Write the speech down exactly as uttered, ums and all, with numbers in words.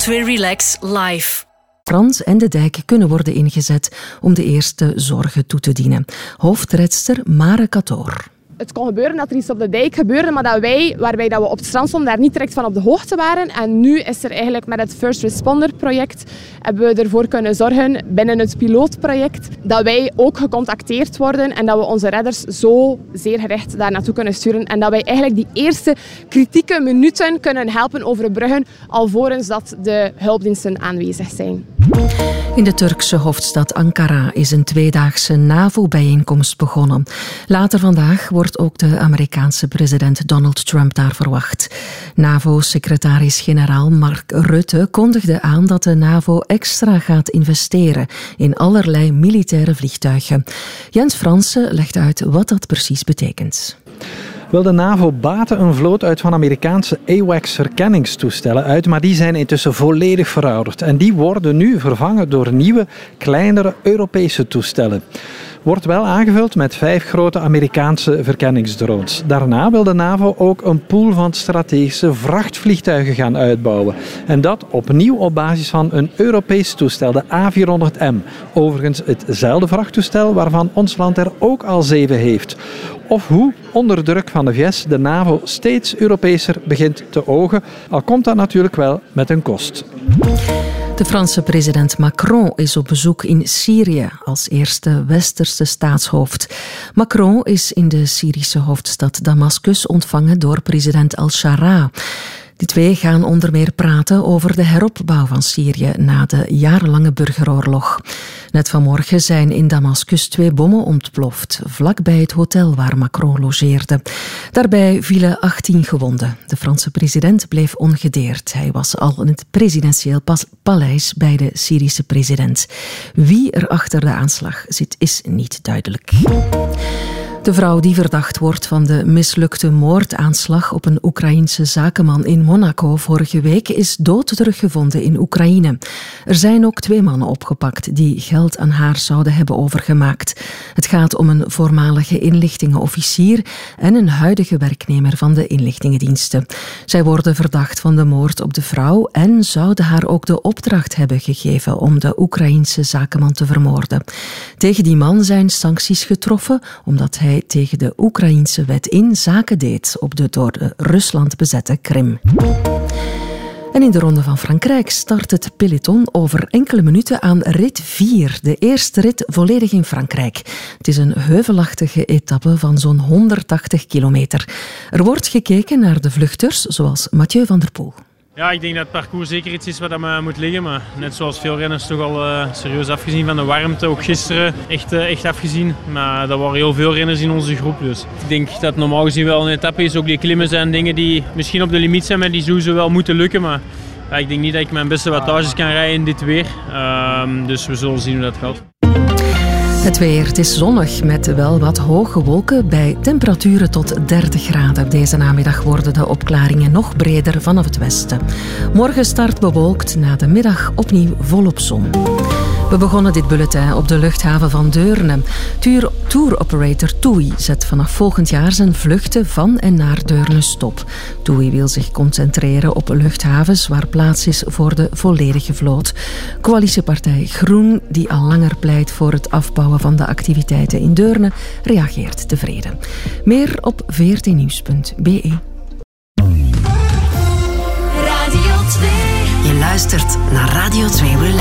twee Relax live. Frans en de dijk kunnen worden ingezet om de eerste zorgen toe te dienen. Hoofdredster Mare Katoor. Het kon gebeuren dat er iets op de dijk gebeurde, maar dat wij, waarbij dat we op het strand stonden, daar niet direct van op de hoogte waren. En nu is er eigenlijk met het First Responder project, hebben we ervoor kunnen zorgen, binnen het pilootproject, dat wij ook gecontacteerd worden en dat we onze redders zo zeer gericht daar naartoe kunnen sturen. En dat wij eigenlijk die eerste kritieke minuten kunnen helpen overbruggen, alvorens dat de hulpdiensten aanwezig zijn. In de Turkse hoofdstad Ankara is een tweedaagse NAVO-bijeenkomst begonnen. Later vandaag wordt ook de Amerikaanse president Donald Trump daar verwacht. NAVO-secretaris-generaal Mark Rutte kondigde aan dat de NAVO extra gaat investeren in allerlei militaire vliegtuigen. Jens Fransen legt uit wat dat precies betekent. Wel, de NAVO baatte een vloot uit van Amerikaanse AWACS-herkenningstoestellen uit, maar die zijn intussen volledig verouderd. En die worden nu vervangen door nieuwe, kleinere Europese toestellen. Wordt wel aangevuld met vijf grote Amerikaanse verkenningsdrones. Daarna wil de NAVO ook een pool van strategische vrachtvliegtuigen gaan uitbouwen. En dat opnieuw op basis van een Europees toestel, de A vierhonderd M. Overigens hetzelfde vrachttoestel waarvan ons land er ook al zeven heeft. Of hoe, onder druk van de V S, de NAVO steeds Europeeser begint te ogen, al komt dat natuurlijk wel met een kost. De Franse president Macron is op bezoek in Syrië als eerste westerse staatshoofd. Macron is in de Syrische hoofdstad Damascus ontvangen door president al-Shara. De twee gaan onder meer praten over de heropbouw van Syrië na de jarenlange burgeroorlog. Net vanmorgen zijn in Damascus twee bommen ontploft, vlakbij het hotel waar Macron logeerde. Daarbij vielen achttien gewonden. De Franse president bleef ongedeerd. Hij was al in het presidentieel paleis bij de Syrische president. Wie er achter de aanslag zit, is niet duidelijk. De vrouw die verdacht wordt van de mislukte moordaanslag op een Oekraïense zakenman in Monaco vorige week is dood teruggevonden in Oekraïne. Er zijn ook twee mannen opgepakt die geld aan haar zouden hebben overgemaakt. Het gaat om een voormalige inlichtingenofficier en een huidige werknemer van de inlichtingendiensten. Zij worden verdacht van de moord op de vrouw en zouden haar ook de opdracht hebben gegeven om de Oekraïense zakenman te vermoorden. Tegen die man zijn sancties getroffen omdat hij tegen de Oekraïense wet in zaken deed op de door Rusland bezette Krim. En in de Ronde van Frankrijk start het peloton over enkele minuten aan rit vier. De eerste rit volledig in Frankrijk. Het is een heuvelachtige etappe van zo'n honderdtachtig kilometer. Er wordt gekeken naar de vluchters, zoals Mathieu van der Poel. Ja, ik denk dat het parcours zeker iets is wat aan me moet liggen. Maar net zoals veel renners toch al uh, serieus afgezien van de warmte. Ook gisteren echt, uh, echt afgezien. Maar er waren heel veel renners in onze groep. Dus ik denk dat het normaal gezien wel een etappe is. Ook die klimmen zijn dingen die misschien op de limiet zijn, maar die sowieso wel moeten lukken. Maar ja, ik denk niet dat ik mijn beste wattages kan rijden in dit weer. Uh, dus we zullen zien hoe dat gaat. Het weer, het is zonnig met wel wat hoge wolken bij temperaturen tot dertig graden. Deze namiddag worden de opklaringen nog breder vanaf het westen. Morgen start bewolkt, na de middag opnieuw volop zon. We begonnen dit bulletin op de luchthaven van Deurne. Tour, tour operator TUI zet vanaf volgend jaar zijn vluchten van en naar Deurne stop. TUI wil zich concentreren op luchthavens waar plaats is voor de volledige vloot. Coalitiepartij Groen, die al langer pleit voor het afbouwen van de activiteiten in Deurne, reageert tevreden. Meer op v r t nieuws punt b e. Radio twee. Je luistert naar Radio twee Relax.